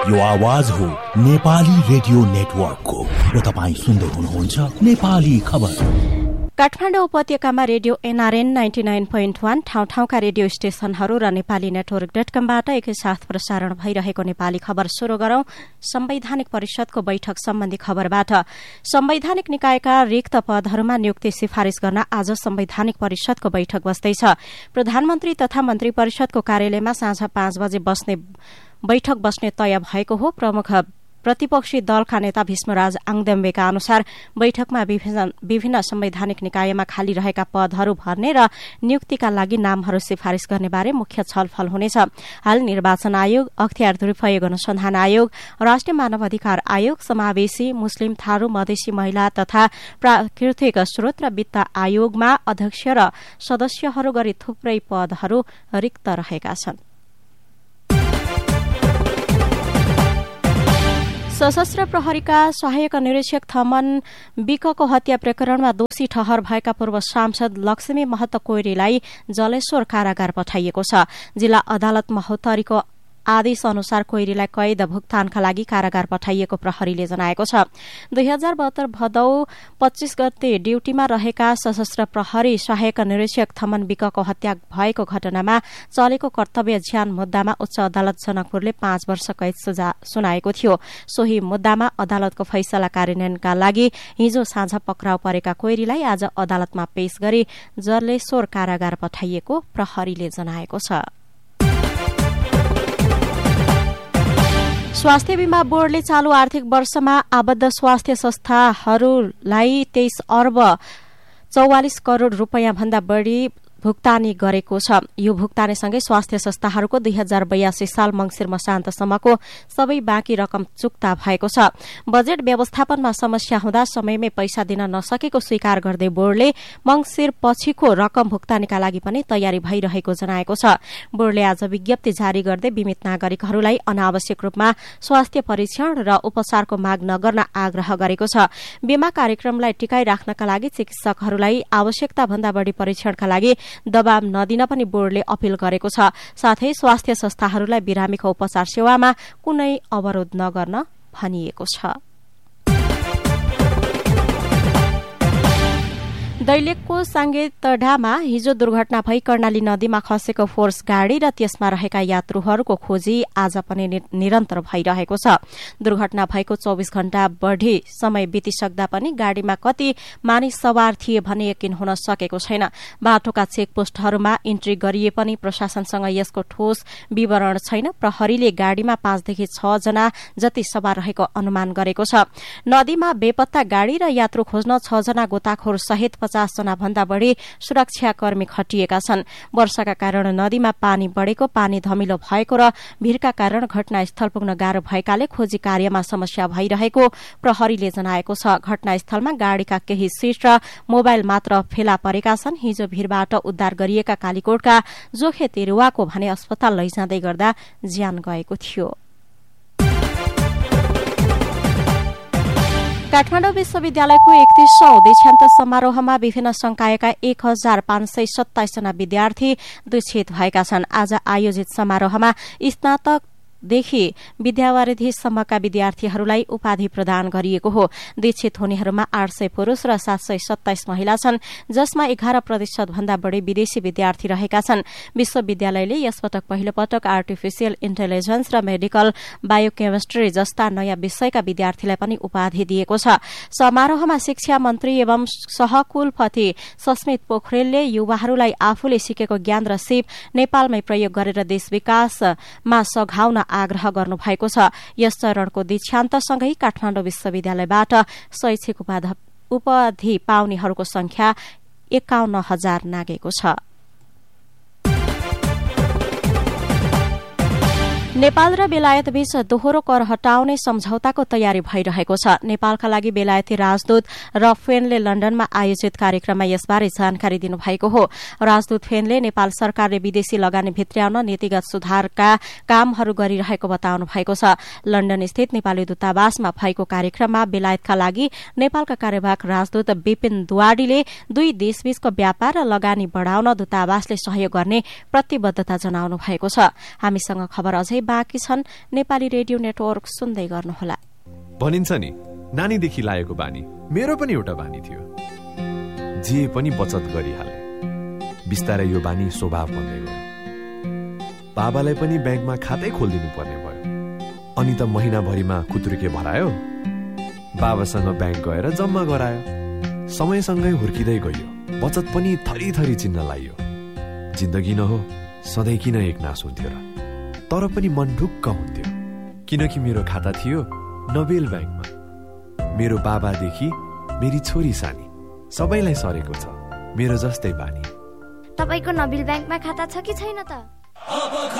यो आवाज हो नेपाली रेडियो नेटवर्कको र तपाईं सुन्दै हुनुहुन्छ नेपाली खबर। काठमाडौँ उपत्यकामा रेडियो एनआरएन 99.1 ठाउँ-ठाउँका रेडियो स्टेशनहरू र नेपाली नेटवर्क.कमबाट एकैसाथ प्रसारण भइरहेको नेपाली खबर शुरू गरौं। संवैधानिक परिषदको बैठक सम्बन्धी खबरबाट। संवैधानिक निकायका रिक्त पदहरूमा नियुक्ति सिफारिश गर्न आज संवैधानिक परिषदको बैठक बस्दैछ। प्रधानमन्त्री तथा मन्त्री परिषदको कार्यालयमा साँझ 5 बजे बैठक बस्ने तय भएको हो। प्रमुख प्रतिपक्षी दलका नेता भीष्मराज आङदेम्बेका अनुसार बैठकमा विभिन्न संवैधानिक निकायमा खाली रहेका पदहरू भर्ने र नियुक्तिका लागि नामहरू सिफारिश गर्ने बारे मुख्य छलफल हुनेछ। हाल निर्वाचन आयोग, अख्तियार दुरूपयोग अनुसन्धान आयोग, राष्ट्रिय मानव अधिकार आयोग, समावेशी मुस्लिम थारू मधेसी महिला तथा प्राकृतिक स्रोत र वित्त आयोगमा अध्यक्ष र सदस्यहरू गरी थुप्रै पदहरू रिक्त रहेका छन्। सशस्त्र प्रहरीका सहायक निरीक्षक थमन विकको हत्या प्रकरणमा दोषी ठहर भएका पूर्व सांसद लक्ष्मी महतो कोइरीलाई जलेश्वर कारागार पठाइएको छ। जिल्ला अदालत महोत्तरीको आदेश अनुसार कोइरीलाई कैद भुक्तानका लागि कारागार पठाइएको प्रहरीले जनाएको छ। 2072 भदौ 25 गते ड्यूटीमा रहेका सशस्त्र प्रहरी सहायक निरीक्षक थमन विकको हत्या भएको घटनामा चलेको कर्तव्य ज्यान मुद्दामा उच्च अदालत जनकपुरले 5 वर्ष कैद सजा सुनाएको थियो। सोही मुद्दामा अदालतको फैसला कार्यान्वयनका लागि हिजो साँझ पक्राउ परेका कोइरीलाई आज अदालतमा पेश गरी जलेश्वर कारागार पठाइएको प्रहरीले जनाएको छ। स्वास्थ्य बीमा बोर्डले चालू आर्थिक वर्षमा आबद्ध स्वास्थ्य संस्थाहरूलाई 23 अर्ब 44 करोड़ रूपियाँ भन्दा बढ़ी भुक्तानी गरेको छ। यो भुक्तानीसँगै स्वास्थ्य संस्थाहरूको 2082 साल मंगिर मसान्तसम्मको सबै बाँकी रकम चुक्ता भएको छ। बजेट व्यवस्थापनमा समस्या हुँदा समयमै पैसा दिन नसकेको स्वीकार गर्दै बोर्डले मंगिर पछिको रकम भुक्तानीका लागि पनि तयारी भइरहेको जनाएको छ। बोर्डले आज विज्ञप्ति जारी गर्दै बीमित नागरिकहरूलाई अनावश्यक रूपमा स्वास्थ्य परीक्षण र उपचारको माग नगर्न आग्रह गरेको छ। बीमा कार्यक्रमलाई टिकाइराख्नका लागि चिकित्सकहरूलाई आवश्यकता भन्दा बढ़ी परीक्षणका लागि दबाव नदिन पनि बोर्डले अपील गरेको छ। साथै स्वास्थ्य संस्थाहरूलाई बिरामीको उपचार सेवामा कुनै अवरोध नगर्न भनिएको छ। दैलेखको साङ्गेतडामा हिजो दुर्घटना भई कर्णाली नदीमा खसेको फोर्स गाड़ी र त्यसमा रहेका यात्रुहरूको खोजी आज पनि निरन्तर भइरहेको छ। दुर्घटना भएको 24 घण्टा बढ़ी समय बितिसक्दा पनि गाड़ीमा कति मानिस सवार थिए भन्ने यकिन हुन सकेको छैन। बाटोका चेकपोस्टहरूमा इन्ट्री गरिए पनि प्रशासनसँग यसको ठोस विवरण छैन। प्रहरीले गाड़ीमा 5 देखि 6 जना जति सवार रहेको अनुमान गरेको छ। नदीमा बेपत्ता गाड़ी र यात्रु खोज्न 6 जना गोताखोर सहित 50 जना भन्दा बढ़ी सुरक्षाकर्मी खटिएका छन्। वर्षाका कारण नदीमा पानी बढ़ेको, पानी धमिलो भएको र भीड़का कारण घटनास्थल पुग्न गाह्रो भएकाले खोजी कार्यमा समस्या भइरहेको प्रहरीले जनाएको छ। घटनास्थलमा गाड़ीका केही सीट र मोबाइल मात्र फेला परेका छन्। हिजो भीड़बाट उद्धार गरिएका कालीकोटका जोखे तेरुवाको भने अस्पताल लैजाँदै गर्दा ज्यान गएको थियो। काठमाडौँ विश्वविद्यालयको 31औं दीक्षान्त समारोहमा विभिन्न संकायका 1527 जना विद्यार्थी दीक्षित भएका छन्। आज आयोजित समारोहमा स्नातकदेखि विद्यावारिधिसम्मका विद्यार्थीहरूलाई उपाधि प्रदान गरिएको हो। दीक्षित हुनेहरूमा 800 पुरूष र 727 महिला छन्, जसमा 11% भन्दा बढ़ी विदेशी विद्यार्थी रहेका छन्। विश्वविद्यालयले यसपटक पहिलो पटक आर्टिफिशियल इन्टेलिजेन्स र मेडिकल बायोकेमिस्ट्री जस्ता नयाँ विषयका विद्यार्थीलाई पनि उपाधि दिएको छ। समारोहमा शिक्षा मन्त्री एवं सहकुलपति सस्मित पोखरेलले युवाहरूलाई आफूले सिकेको ज्ञान र सिप नेपालमै प्रयोग गरेर देश विकासमा सघाउन आग्रह गर्नुभएको छ। यस चरणको दीक्षान्तसँगै काठमाडौँ विश्वविद्यालयबाट शैक्षिक उपाधि पाउनेहरूको संख्या 51,000 नागेको छ। नेपाल र बेलायत बीच दोहोरो कर हटाउने सम्झौताको तयारी भइरहेको छ। नेपालका लागि बेलायती राजदूत रब फेनले लण्डनमा आयोजित कार्यक्रममा यसबारे जानकारी दिनुभएको हो। राजदूत फेनले नेपाल सरकारले विदेशी लगानी भित्र्याउन नीतिगत सुधारका कामहरू गरिरहेको बताउनु भएको छ। लण्डन स्थित नेपाली दूतावासमा भएको कार्यक्रममा बेलायतका लागि नेपालका कार्यवाहक राजदूत विपिन दुवाडीले दुई देशबीचको व्यापार र लगानी बढ़ाउन दूतावासले सहयोग गर्ने प्रतिबद्धता जनाउनु भएको छ। हामीसँग खबर अझै बाँकी छन्। नेपाली रेडियो नेटवर्क सुन्दै गर्नुहोला। भनिन्छ नि, नानीदेखि लागेको बानी मेरो पनि एउटा बानी थियो। जे पनि बचत गरिहाले। बिस्तारै यो बानी स्वभाव बन्दै गयो। बाबालाई पनि ब्याङ्कमा खातै खोलिदिनु पर्ने भयो। अनि त महिनाभरिमा खुत्रुके भरायो। बाबासँग ब्याङ्क गएर जम्मा गरायो। समयसँगै हुर्किँदै गयो। बचत पनि थरी थरी चिन्न लाग्यो। जिन्दगी न हो, सधैँ किन एक नास हुन्थ्यो र? तर पनि मन ढुक्क हुन्थ्यो, किनकि मेरो खाता थियो नोबेल ब्याङ्कमा। मेरो बाबादेखि मेरी छोरी सानी सबैलाई सरेको छ मेरो जस्तै बानी। तपाईको नोबेल ब्याङ्कमा खाता छ कि छैन त?